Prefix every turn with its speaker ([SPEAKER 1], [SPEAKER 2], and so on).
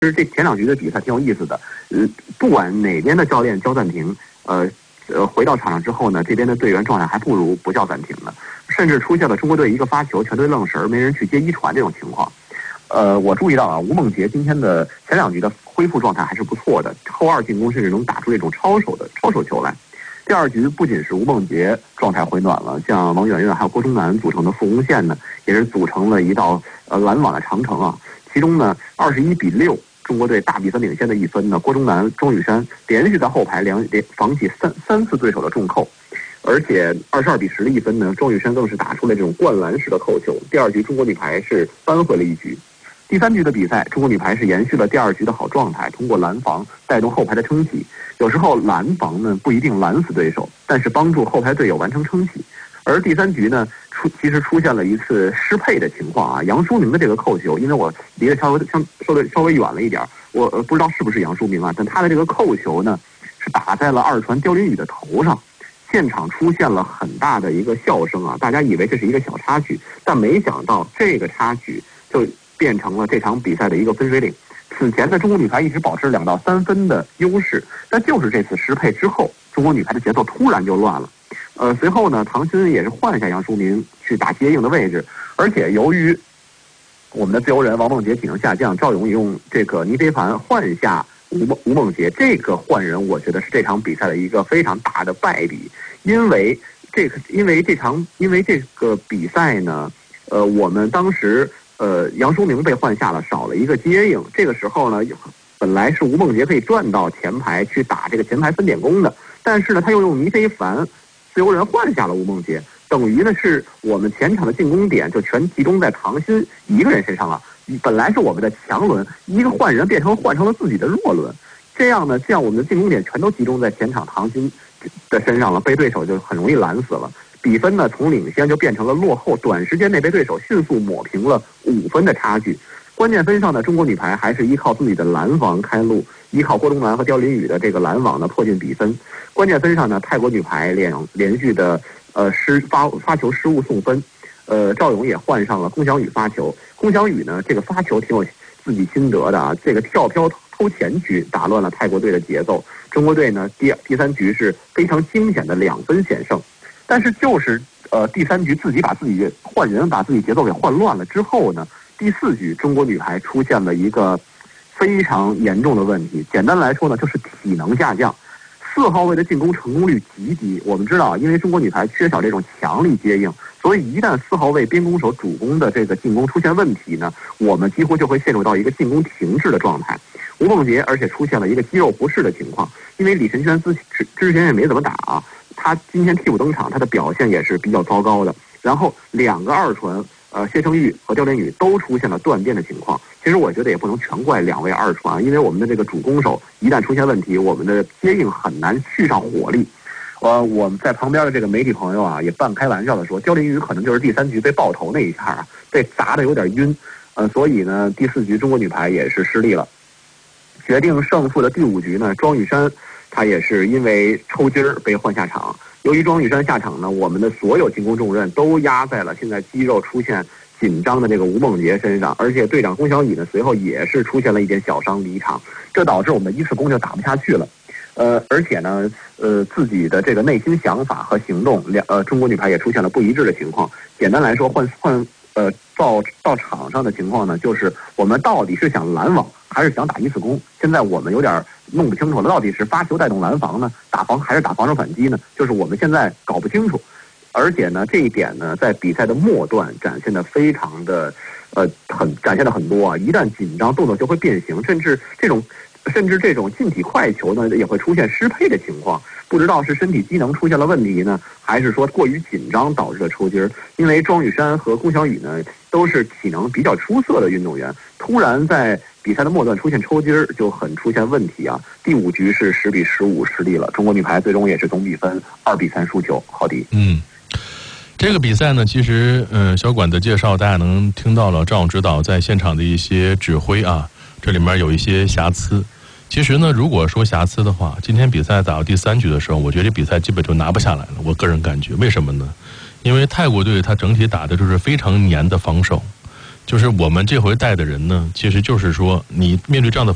[SPEAKER 1] 实这前2局的比赛挺有意思的，不管哪边的教练叫暂停，回到场上之后呢，这边的队员状态还不如不叫暂停呢，甚至出现了中国队一个发球全队愣神没人去接一传这种情况。我注意到啊，吴梦洁今天的前2局的恢复状态还是不错的，后2进攻甚至能打出这种超手球来。第2局不仅是吴梦洁状态回暖了，像王媛媛还有郭忠南组成的副攻线呢，也是组成了一道拦网的长城啊。其中呢21-6，中国队大比分领先的1分呢，郭忠南、庄宇珊连续在后排连防起三次对手的重扣，而且22-10的1分呢，庄宇珊更是打出了这种灌篮式的扣球。第2局中国女排是扳回了1局。第3局的比赛，中国女排是延续了第2局的好状态，通过拦防带动后排的撑起。有时候拦防呢不一定拦死对手，但是帮助后排队友完成撑起。而第3局呢，其实出现了一次失配的情况啊。杨淑明的这个扣球，因为我离得稍微远了一点，我不知道是不是杨淑明啊，但他的这个扣球呢是打在了2传刁林宇的头上，现场出现了很大的一个笑声啊，大家以为这是一个小插曲，但没想到这个插曲就变成了这场比赛的一个分水岭。此前的中国女排一直保持2到3分的优势，但就是这次失配之后，中国女排的节奏突然就乱了。随后呢，唐鑫也是换下杨淑明去打接应的位置，而且由于我们的自由人王梦洁体能下降，赵勇用这个倪非凡换下吴梦洁，这个换人我觉得是这场比赛的一个非常大的败笔，因为这个比赛呢，我们当时杨淑明被换下了，少了一个接应，这个时候呢，本来是吴梦洁可以转到前排去打这个前排分点攻的，但是呢，他又用倪非凡自由人换下了吴梦洁，等于呢是我们前场的进攻点就全集中在唐鑫一个人身上了。本来是我们的强轮，一个换人换成了自己的弱轮，这样我们的进攻点全都集中在前场唐鑫的身上了，被对手就很容易拦死了。比分呢从领先就变成了落后，短时间内被对手迅速抹平了5分的差距。关键分上呢，中国女排还是依靠自己的拦防开路，依靠郭忠南和刁林宇的这个拦网呢迫近比分。关键分上呢，泰国女排连续的发球失误送分，赵勇也换上了龚翔宇发球。龚翔宇呢这个发球挺有自己心得的啊，这个跳飘偷前局打乱了泰国队的节奏。中国队呢第3局是非常惊险的2分险胜，但是就是第3局自己把自己换人把自己节奏给换乱了之后呢，第4局中国女排出现了一个非常严重的问题，简单来说呢就是体能下降。4号位的进攻成功率极低，我们知道因为中国女排缺少这种强力接应，所以一旦4号位边攻手主攻的这个进攻出现问题呢，我们几乎就会陷入到一个进攻停滞的状态。吴梦洁而且出现了一个肌肉不适的情况，因为李晨轩之前也没怎么打啊，他今天替补登场，他的表现也是比较糟糕的。然后2个2传，谢胜玉和刁林宇都出现了断电的情况。其实我觉得也不能全怪2位2传，因为我们的这个主攻手一旦出现问题，我们的接应很难续上火力。我们在旁边的这个媒体朋友啊，也半开玩笑的说，刁林宇可能就是第3局被爆头那一下啊，被砸的有点晕，所以呢，第4局中国女排也是失利了。决定胜负的第5局呢，庄宇珊她也是因为抽筋儿被换下场。由于庄宇珊下场呢，我们的所有进攻重任都压在了现在肌肉出现紧张的这个吴梦洁身上，而且队长龚翔宇呢随后也是出现了一点小伤离场，这导致我们1次攻就打不下去了。而且呢，自己的这个内心想法和行动，中国女排也出现了不一致的情况。简单来说，到场上的情况呢，就是我们到底是想拦网还是想打1次攻？现在我们有点弄不清楚了，到底是发球带动拦防呢，还是打防守反击呢？就是我们现在搞不清楚。而且呢，这一点呢，在比赛的末段展现的非常的展现的很多啊！一旦紧张，动作就会变形，甚至这种近体快球呢，也会出现失配的情况。不知道是身体机能出现了问题呢，还是说过于紧张导致的抽筋儿？因为庄宇珊和龚翔宇呢，都是体能比较出色的运动员，突然在比赛的末段出现抽筋儿，就很出现问题啊！第5局是10-15失利了，中国女排最终也是总比分2-3输球。郝迪，
[SPEAKER 2] 这个比赛呢，其实小管的介绍大家能听到了赵勇指导在现场的一些指挥啊，这里面有一些瑕疵。其实呢，如果说瑕疵的话，今天比赛打到第3局的时候，我觉得这比赛基本就拿不下来了。我个人感觉，为什么呢？因为泰国队他整体打的就是非常黏的防守，就是我们这回带的人呢，其实就是说你面对这样的